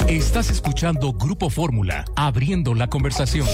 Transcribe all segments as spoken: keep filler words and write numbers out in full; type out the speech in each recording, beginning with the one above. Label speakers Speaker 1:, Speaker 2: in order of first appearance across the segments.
Speaker 1: Estás escuchando Grupo Fórmula, abriendo la conversación.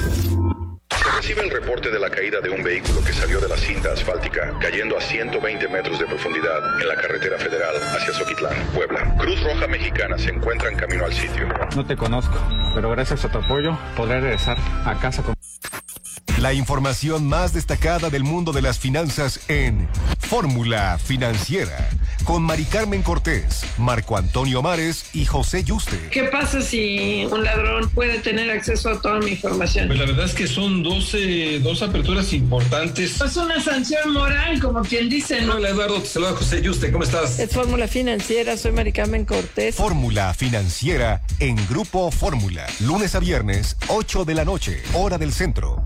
Speaker 2: Se recibe el reporte de la caída de un vehículo que salió de la cinta asfáltica, cayendo a ciento veinte metros de profundidad en la carretera federal hacia Zoquitlán, Puebla. Cruz Roja Mexicana se encuentra en camino al sitio.
Speaker 3: No te conozco, pero gracias a tu apoyo podré regresar a casa con...
Speaker 4: La información más destacada del mundo de las finanzas en Fórmula Financiera, con Mari Carmen Cortés, Marco Antonio Mares y José Yuste.
Speaker 5: ¿Qué pasa si un ladrón puede tener acceso a toda mi información?
Speaker 6: Pues la verdad es que son doce, dos aperturas importantes.
Speaker 5: Es una sanción moral, como quien dice, ¿no?
Speaker 6: Hola Eduardo, te saluda José Yuste, ¿cómo estás?
Speaker 5: Es Fórmula Financiera, soy Mari Carmen Cortés.
Speaker 4: Fórmula Financiera en Grupo Fórmula, lunes a viernes, ocho de la noche, hora del centro.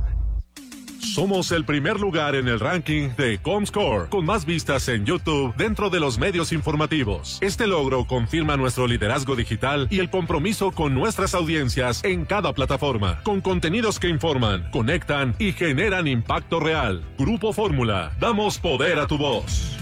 Speaker 7: Somos el primer lugar en el ranking de Comscore, con más vistas en YouTube dentro de los medios informativos. Este logro confirma nuestro liderazgo digital y el compromiso con nuestras audiencias en cada plataforma, con contenidos que informan, conectan y generan impacto real. Grupo Fórmula, damos poder a tu voz.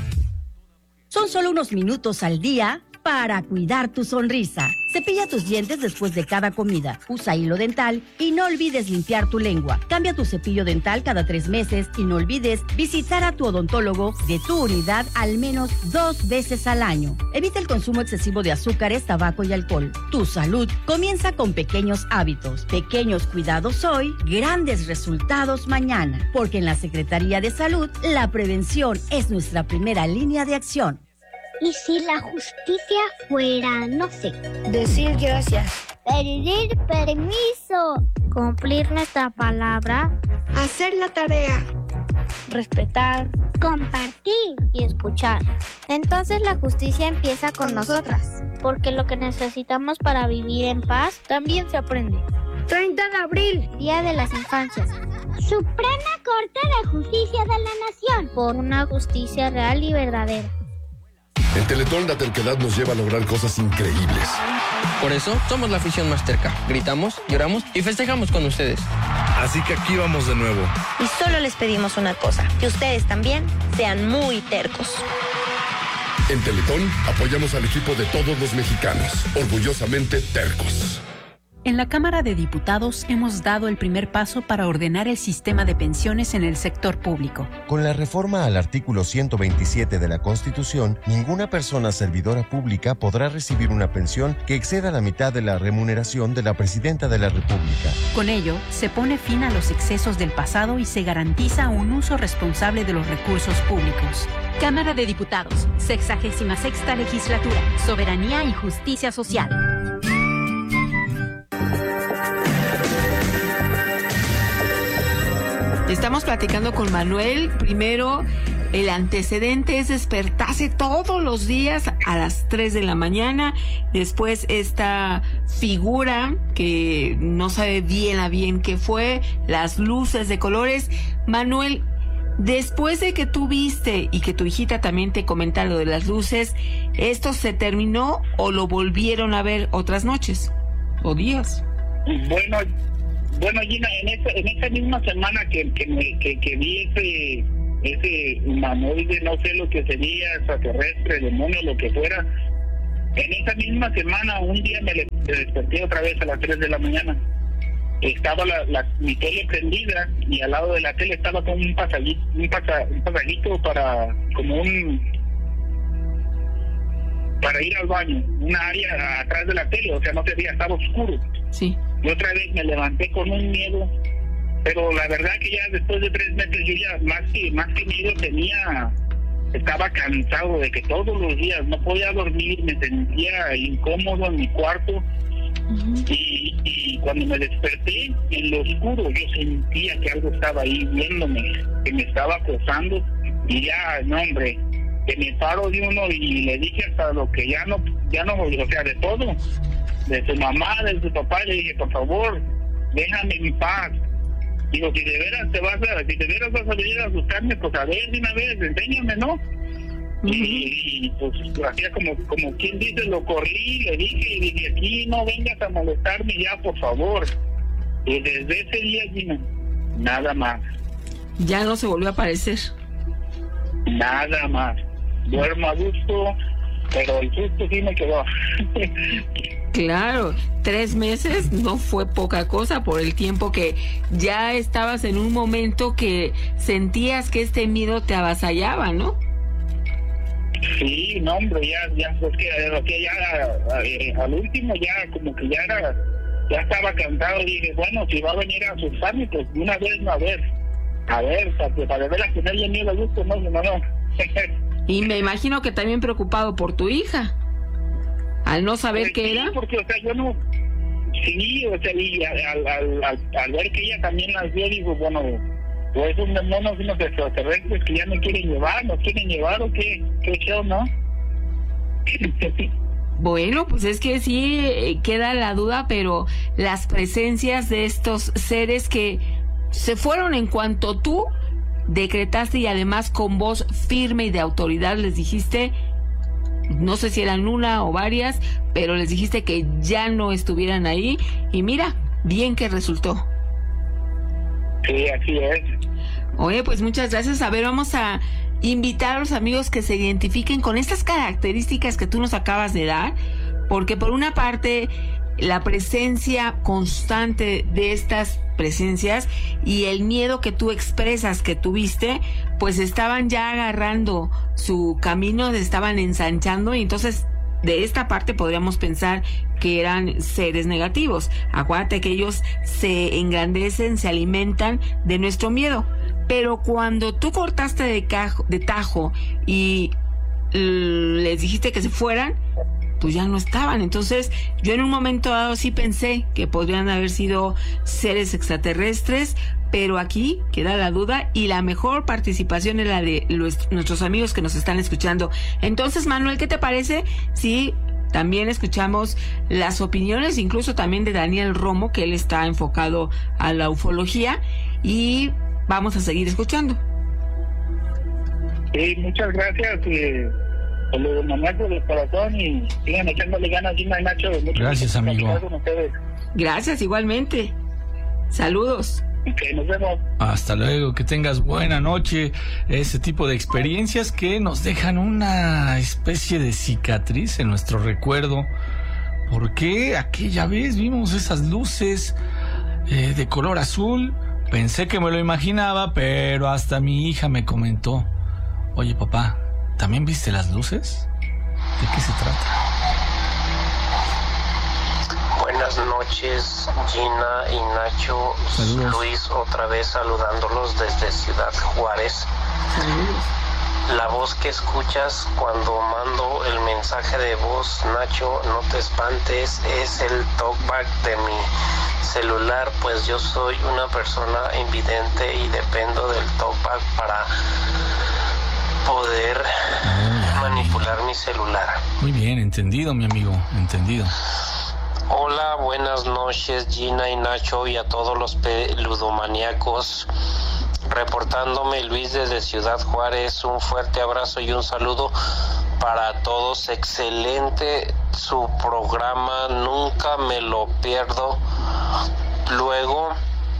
Speaker 8: Son solo unos minutos al día para cuidar tu sonrisa. Cepilla tus dientes después de cada comida. Usa hilo dental y no olvides limpiar tu lengua. Cambia tu cepillo dental cada tres meses y no olvides visitar a tu odontólogo de tu unidad al menos dos veces al año. Evita el consumo excesivo de azúcares, tabaco y alcohol. Tu salud comienza con pequeños hábitos. Pequeños cuidados hoy, grandes resultados mañana. Porque en la Secretaría de Salud, la prevención es nuestra primera línea de acción.
Speaker 9: ¿Y si la justicia fuera, no sé?
Speaker 10: Decir gracias.
Speaker 9: Pedir permiso.
Speaker 10: Cumplir nuestra palabra.
Speaker 11: Hacer la tarea.
Speaker 10: Respetar.
Speaker 9: Compartir.
Speaker 10: Y escuchar. Entonces la justicia empieza con nosotras. Porque lo que necesitamos para vivir en paz también se aprende.
Speaker 11: treinta de abril.
Speaker 10: Día de las Infancias.
Speaker 9: Suprema Corte de Justicia de la Nación.
Speaker 10: Por una justicia real y verdadera.
Speaker 12: En Teletón la terquedad nos lleva a lograr cosas increíbles.
Speaker 13: Por eso somos la afición más terca. Gritamos, lloramos y festejamos con ustedes.
Speaker 14: Así que aquí vamos de nuevo.
Speaker 15: Y solo les pedimos una cosa, que ustedes también sean muy tercos.
Speaker 12: En Teletón apoyamos al equipo de todos los mexicanos, orgullosamente tercos.
Speaker 16: En la Cámara de Diputados hemos dado el primer paso para ordenar el sistema de pensiones en el sector público.
Speaker 17: Con la reforma al artículo ciento veintisiete de la Constitución, ninguna persona servidora pública podrá recibir una pensión que exceda la mitad de la remuneración de la Presidenta de la República.
Speaker 16: Con ello, se pone fin a los excesos del pasado y se garantiza un uso responsable de los recursos públicos. Cámara de Diputados, sexagésima sexta legislatura, soberanía y justicia social.
Speaker 5: Estamos platicando con Manuel. Primero, el antecedente es despertarse todos los días a las tres de la mañana. Después, esta figura que no sabe bien a bien qué fue, las luces de colores. Manuel, después de que tú viste y que tu hijita también te comentara lo de las luces, ¿esto se terminó o lo volvieron a ver otras noches o días?
Speaker 18: Bueno, Bueno, Gina, en esa, en esa misma semana que que, me, que, que vi ese ese humanoide, no sé lo que sería, extraterrestre, demonio, lo que fuera, en esa misma semana, un día me desperté otra vez a las tres de la mañana. Estaba la, la, mi tele prendida y al lado de la tele estaba como un pasallito, un, pasa, un pasallito para, como un, para ir al baño, una área atrás de la tele, o sea, no se veía, estaba oscuro.
Speaker 5: Sí.
Speaker 18: Y otra vez me levanté con un miedo, pero la verdad que ya después de tres meses yo ya más que, más que miedo tenía, estaba cansado de que todos los días no podía dormir, me sentía incómodo en mi cuarto. Uh-huh. y, y cuando me desperté en lo oscuro yo sentía que algo estaba ahí viéndome, que me estaba acosando y ya, no hombre, que me paro de uno y le dije hasta lo que ya no, ya no, o sea, de todo. De su mamá, de su papá, le dije, por favor, déjame en paz. Digo, si de veras te vas a, si de veras vas a venir a asustarme, pues a ver de una vez, enséñame, ¿no? Uh-huh. y, y pues hacía como, como quien dice, lo corrí, le dije, y dije, aquí no vengas a molestarme ya, por favor. Y desde ese día, Gina, nada más.
Speaker 5: Ya no se volvió a aparecer.
Speaker 18: Nada más. Duermo a gusto, pero el susto sí me quedó.
Speaker 5: Claro, tres meses no fue poca cosa por el tiempo que ya estabas en un momento que sentías que este miedo te avasallaba, ¿no?
Speaker 18: Sí, no, hombre, ya, ya, es que, que ya eh, al último ya como que ya era, ya estaba cansado. Dije, bueno, si va a venir a asustarme, pues de una vez, no, a ver, a ver, para, para ver a tenerle miedo a gusto, no, no, no.
Speaker 5: Y me imagino que también preocupado por tu hija, al no saber
Speaker 18: pues
Speaker 5: qué
Speaker 18: sí,
Speaker 5: era.
Speaker 18: Porque, o sea, yo no, sí, o sea, y al, al, al, al ver que ella también las vio, digo, bueno, pues esos monos, unos extraterrestres que ya me quieren llevar, nos quieren llevar, o qué, qué show, ¿no?
Speaker 5: Bueno, pues es que sí eh, queda la duda, pero las presencias de estos seres que se fueron en cuanto tú decretaste y además con voz firme y de autoridad les dijiste, no sé si eran una o varias, pero les dijiste que ya no estuvieran ahí y mira, bien que resultó.
Speaker 18: Sí, así es.
Speaker 5: Oye, pues muchas gracias. A ver, vamos a invitar a los amigos que se identifiquen con estas características que tú nos acabas de dar, porque por una parte la presencia constante de estas presencias y el miedo que tú expresas que tuviste, pues estaban ya agarrando su camino, se estaban ensanchando y entonces de esta parte podríamos pensar que eran seres negativos. Acuérdate que ellos se engrandecen, se alimentan de nuestro miedo. Pero cuando tú cortaste de, cajo, de tajo y les dijiste que se fueran, pues ya no estaban. Entonces yo en un momento dado sí pensé que podrían haber sido seres extraterrestres, pero aquí queda la duda y la mejor participación es la de los, nuestros amigos que nos están escuchando. Entonces, Manuel, ¿qué te parece si también escuchamos las opiniones, incluso también de Daniel Romo, que él está enfocado a la ufología, y vamos a seguir escuchando?
Speaker 18: Sí, muchas gracias. Eh, por lo de Manuel del corazón y sigan echándole ganas, Gina y Nacho.
Speaker 19: Gracias, amigo.
Speaker 5: Gracias, igualmente. Saludos.
Speaker 18: Okay, nos vemos.
Speaker 19: Hasta luego, que tengas buena noche. Ese tipo de experiencias que nos dejan una especie de cicatriz en nuestro recuerdo. Porque aquella vez vimos esas luces eh, de color azul. Pensé que me lo imaginaba, pero hasta mi hija me comentó: oye, papá, ¿también viste las luces? ¿De qué se trata?
Speaker 20: Buenas noches, Gina y Nacho.
Speaker 19: Saludos.
Speaker 20: Luis otra vez saludándolos desde Ciudad Juárez.
Speaker 5: Saludos.
Speaker 20: La voz que escuchas cuando mando el mensaje de voz, Nacho, no te espantes, es el talkback de mi celular, pues yo soy una persona invidente y dependo del talkback para poder manipular mi celular.
Speaker 19: Muy bien, entendido, mi amigo, entendido.
Speaker 20: Hola, buenas noches, Gina y Nacho, y a todos los peludomaníacos. Reportándome Luis desde Ciudad Juárez. Un fuerte abrazo y un saludo para todos. Excelente su programa, nunca me lo pierdo. Luego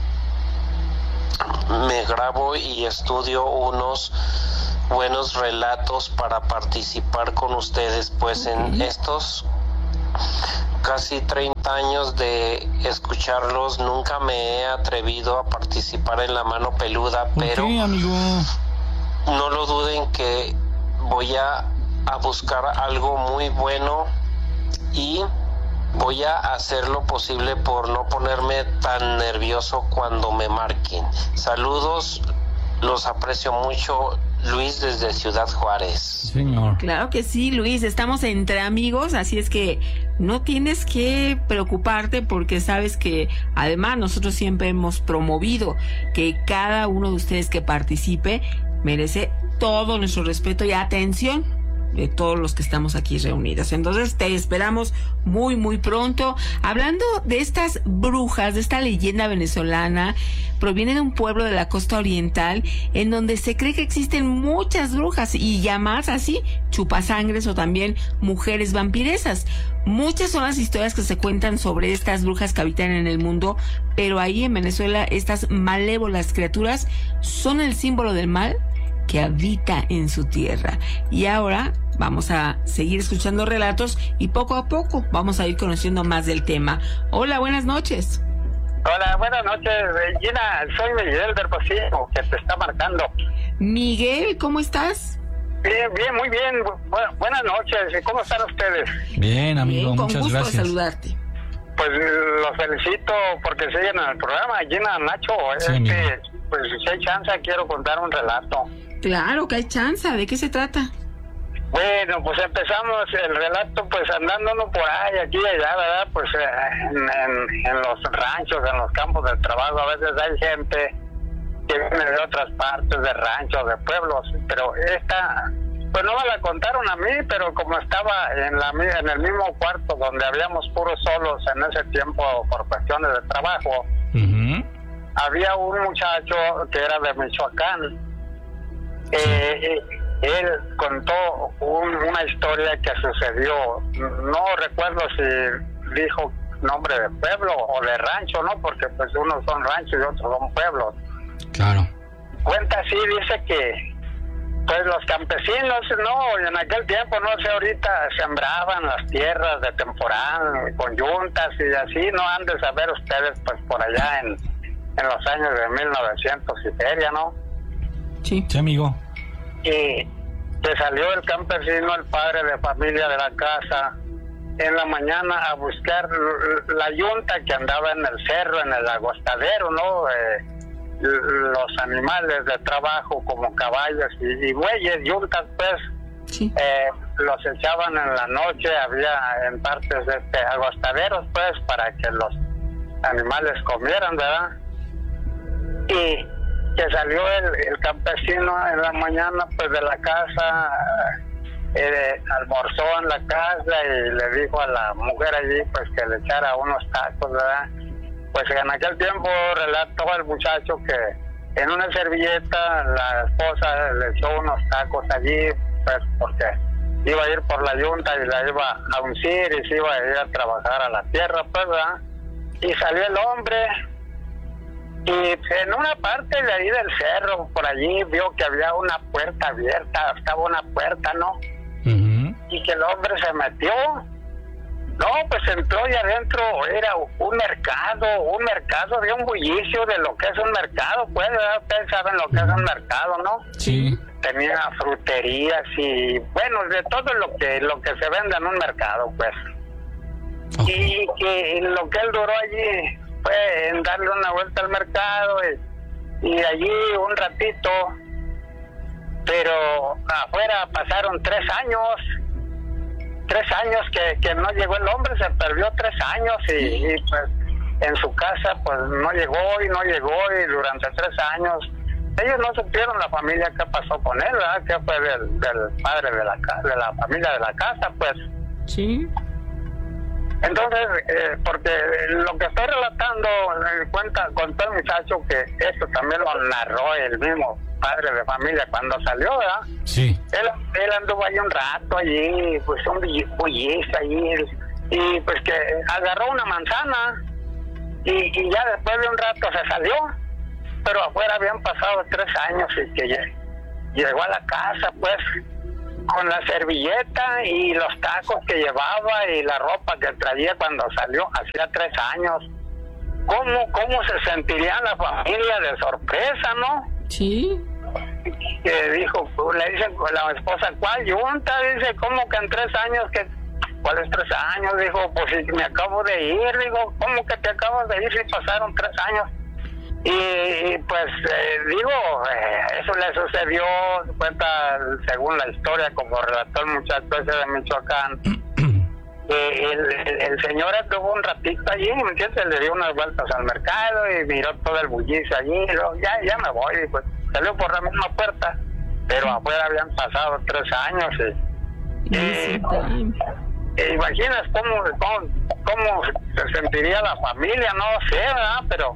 Speaker 20: me grabo y estudio unos buenos relatos para participar con ustedes, pues en estos casi treinta años de escucharlos nunca me he atrevido a participar en La Mano Peluda, pero
Speaker 19: qué, amigo?
Speaker 20: No lo duden que voy a, a buscar algo muy bueno y voy a hacer lo posible por no ponerme tan nervioso cuando me marquen. Saludos, los aprecio mucho. Luis desde Ciudad Juárez.
Speaker 19: Señor.
Speaker 5: Claro que sí, Luis, estamos entre amigos, así es que no tienes que preocuparte porque sabes que además nosotros siempre hemos promovido que cada uno de ustedes que participe merece todo nuestro respeto y atención de todos los que estamos aquí reunidos. Entonces te esperamos muy muy pronto. Hablando de estas brujas, de esta leyenda venezolana, proviene de un pueblo de la costa oriental en donde se cree que existen muchas brujas y llamadas así chupasangres o también mujeres vampiresas. Muchas son las historias que se cuentan sobre estas brujas que habitan en el mundo, pero ahí en Venezuela estas malévolas criaturas son el símbolo del mal que habita en su tierra. Y ahora vamos a seguir escuchando relatos y poco a poco vamos a ir conociendo más del tema. Hola, buenas noches.
Speaker 21: Hola, buenas noches, Gina. Soy Miguel del Pacífico, que te está marcando.
Speaker 5: Miguel, ¿cómo estás?
Speaker 21: Bien, bien, muy bien. Bu- buenas noches. ¿Cómo están ustedes?
Speaker 19: Bien, amigo,
Speaker 5: Bien, con
Speaker 19: muchas
Speaker 5: gusto
Speaker 19: gracias.
Speaker 5: de saludarte.
Speaker 21: Pues los felicito porque siguen en el programa. Gina, Nacho,
Speaker 19: Sí,
Speaker 21: este, pues si hay chance, quiero contar un relato.
Speaker 5: Claro que hay chance. ¿De qué se trata?
Speaker 21: Bueno, pues empezamos el relato pues andándonos por ahí, aquí y allá, ¿verdad? Pues eh, en, en, en los ranchos, en los campos de trabajo, a veces hay gente que viene de otras partes, de ranchos, de pueblos, pero esta, pues no me la contaron a mí, pero como estaba en, la, en el mismo cuarto donde habíamos puros solos en ese tiempo por cuestiones de trabajo, uh-huh. había un muchacho que era de Michoacán. Eh, él contó un, una historia que sucedió, no recuerdo si dijo nombre de pueblo o de rancho, ¿no? Porque pues unos son ranchos y otros son pueblos.
Speaker 19: Claro.
Speaker 21: Cuenta así, dice que pues los campesinos, no, en aquel tiempo, no sé, ahorita sembraban las tierras de temporal con yuntas y así, no han de saber ustedes pues por allá en, en los años de mil novecientos y feria, ¿no?
Speaker 19: Sí, sí, amigo.
Speaker 21: Y que salió el campesino, el padre de familia de la casa, en la mañana a buscar la yunta que andaba en el cerro, en el agostadero, ¿no? Eh, los animales de trabajo como caballos y, y bueyes, yuntas, pues, sí. eh, los echaban en la noche, había en partes de este agostaderos, pues, para que los animales comieran, ¿verdad? Y que salió el, el campesino en la mañana pues de la casa, eh, almorzó en la casa y le dijo a la mujer allí pues que le echara unos tacos, ¿verdad? Pues en aquel tiempo relató al muchacho que en una servilleta la esposa le echó unos tacos allí, pues porque iba a ir por la yunta y la iba a uncir y se iba a ir a trabajar a la tierra, pues, ¿verdad? Y salió el hombre. Y en una parte de ahí del cerro, por allí, vio que había una puerta abierta, estaba una puerta, ¿no? Uh-huh. Y que el hombre se metió. No, pues entró y adentro era un mercado, un mercado, había un bullicio de lo que es un mercado, pues, ¿verdad? Ustedes saben lo que es un mercado, ¿no?
Speaker 19: Sí.
Speaker 21: Tenía fruterías y, bueno, de todo lo que lo que se vende en un mercado, pues. Okay. Y que lo que él duró allí fue en darle una vuelta al mercado y, y allí un ratito, pero afuera pasaron tres años, tres años que, que no llegó el hombre, se perdió tres años y, y pues en su casa pues no llegó y no llegó y durante tres años ellos no supieron la familia qué pasó con él, ¿verdad? Que fue del, del padre de la, de la familia de la casa, pues.
Speaker 5: Sí.
Speaker 21: Entonces, eh, porque lo que estoy relatando, eh, cuenta, contó el muchacho que esto también lo narró el mismo padre de familia cuando salió, ¿verdad?
Speaker 19: Sí.
Speaker 21: Él, él anduvo ahí un rato allí, pues un bullizo allí, y pues que agarró una manzana, y, y ya después de un rato se salió, pero afuera habían pasado tres años y que llegó a la casa, pues, con la servilleta y los tacos que llevaba y la ropa que traía cuando salió, hacía tres años. ¿Cómo, cómo se sentiría la familia de sorpresa, no?
Speaker 5: Sí.
Speaker 21: Que dijo, le dice la esposa, ¿cuál yunta? Dice, ¿cómo que en tres años? Que ¿cuáles tres años? Dijo, pues si me acabo de ir. Digo, ¿cómo que te acabas de ir si pasaron tres años? Y, y pues eh, digo, eh, eso le sucedió, cuenta según la historia, como relató el muchacho ese de Michoacán. eh, el, el, el señor estuvo un ratito allí, ¿me entiendes? Le dio unas vueltas al mercado y miró todo el bullicio allí, y luego, ya, ya me voy, y pues salió por la misma puerta, pero afuera habían pasado tres años y, y, y imaginas cómo, cómo, cómo se sentiría la familia, no sé, ¿verdad? Pero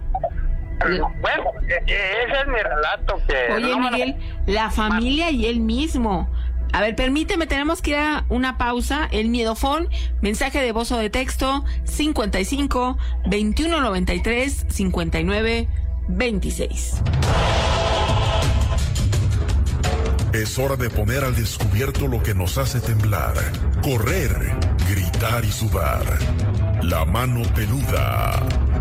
Speaker 21: bueno, ese es mi relato. Que
Speaker 5: Oye,
Speaker 21: no
Speaker 5: Miguel,
Speaker 21: lo...
Speaker 5: la familia y él mismo. A ver, permíteme, tenemos que ir a una pausa. El miedofón, mensaje de voz o de texto, cincuenta y cinco, veintiuno noventa y tres, cincuenta y nueve, veintiséis.
Speaker 1: Es hora de poner al descubierto lo que nos hace temblar, correr, gritar y sudar. La mano peluda.